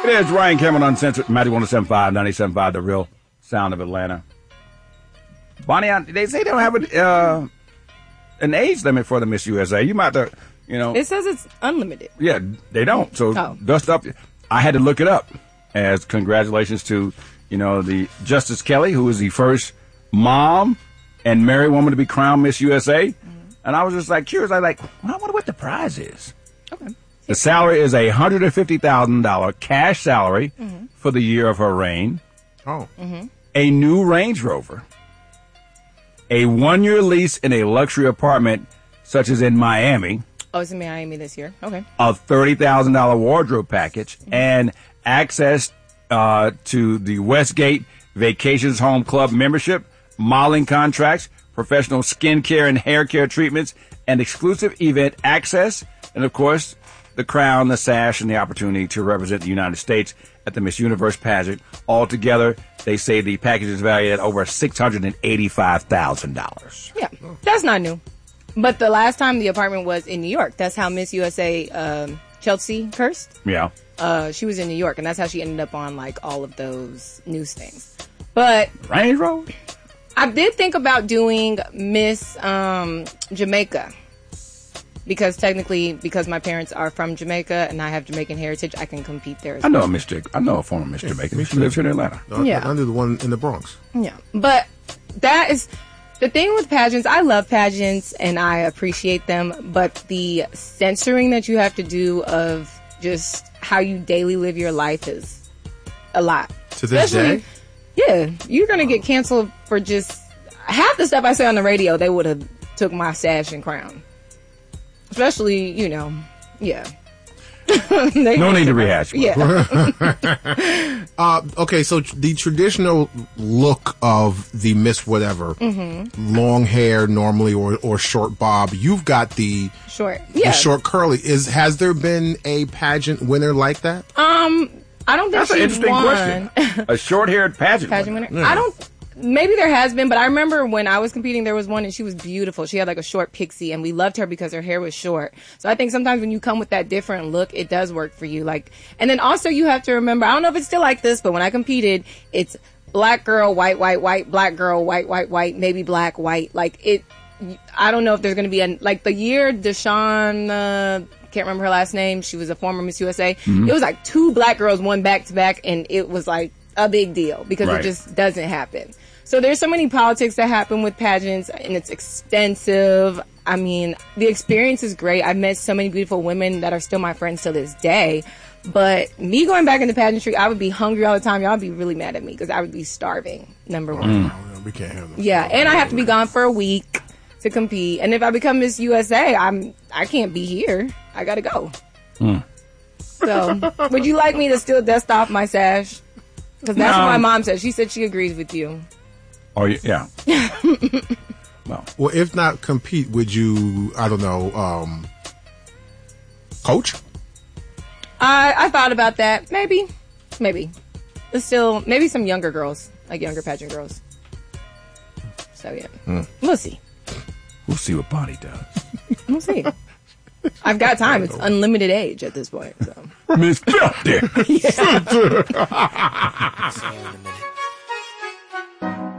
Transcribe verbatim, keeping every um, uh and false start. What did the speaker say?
It's Ryan Cameron Uncensored, Matty one oh seven point five, ninety-seven point five, The Real Sound of Atlanta. Bonnie, they say they don't have a, uh, an age limit for the Miss U S A. You might have to, you know. It says it's unlimited. Yeah, they don't. So oh. dust up. I had to look it up as congratulations to, you know, the Justice Kelly, who was the first mom and married woman to be crowned Miss U S A. Mm-hmm. And I was just like curious. I was like, well, I wonder what the prize is. Okay. The salary is a one hundred fifty thousand dollars cash salary mm-hmm. for the year of her reign. Oh. Mm-hmm. A new Range Rover. A one-year lease in a luxury apartment, such as in Miami. Oh, it's in Miami this year. Okay. A thirty thousand dollars wardrobe package mm-hmm. and access uh, to the Westgate Vacations Home Club membership, modeling contracts, professional skincare and hair care treatments, and exclusive event access, and, of course, the crown, the sash, and the opportunity to represent the United States at the Miss Universe pageant. Altogether, they say the package is valued at over six hundred eighty-five thousand dollars. Yeah, that's not new. But the last time the apartment was in New York, that's how Miss U S A um, Chelsea Kirst. Yeah. Uh, she was in New York, and that's how she ended up on, like, all of those news things. But Range Rover? I did think about doing Miss um, Jamaica. Because technically, because my parents are from Jamaica and I have Jamaican heritage, I can compete there as I know well. a Miss Jamaica. I know a former Miss Yeah, Jamaica. She lives here in Atlanta. Uh, yeah. I knew the one in the Bronx. Yeah. But that is the thing with pageants. I love pageants and I appreciate them. But the censoring that you have to do of just how you daily live your life is a lot. To this Especially, day? Yeah. You're going to get canceled for just half the stuff I say on the radio. They would have took my sash and crown. Especially, you know, yeah. No need to rehash. Yeah. uh, okay, so the traditional look of the Miss Whatever, mm-hmm. long hair normally or, or short bob. You've got the short, yeah, the short curly. Is has there been a pageant winner like that? Um, I don't think that's an interesting won. question. A short-haired pageant, pageant winner. winner. Yeah. I don't. Maybe there has been, but I remember when I was competing, there was one and she was beautiful. She had like a short pixie and we loved her because her hair was short. So I think sometimes when you come with that different look, it does work for you. Like, and then also you have to remember, I don't know if it's still like this, but when I competed, it's black girl, white, white, white, black girl, white, white, white, maybe black, white. Like it, I don't know if there's going to be a, like the year Deshawn, uh, can't remember her last name. She was a former Miss U S A. Mm-hmm. It was like two black girls, one back to back, and it was like a big deal because right. it just doesn't happen. So there's so many politics that happen with pageants, and it's extensive. I mean, the experience is great. I've met so many beautiful women that are still my friends to this day. But me going back into pageantry, I would be hungry all the time. Y'all would be really mad at me because I would be starving, number one. Mm. We can't have this. Yeah, and I have to be gone for a week to compete. And if I become Miss U S A, I'm, I can't be here. I got to go. Mm. So would you like me to still dust off my sash? Because that's no. what my mom said. She said she agrees with you. Oh, yeah. Well, well, if not compete, would you, I don't know, um, coach? I I thought about that. Maybe. Maybe. But still, maybe some younger girls, like younger pageant girls. So, yeah. Mm. We'll see. We'll see what Bonnie does. We'll see. I've got time. It's unlimited age at this point. So. Miss Belty. Yeah.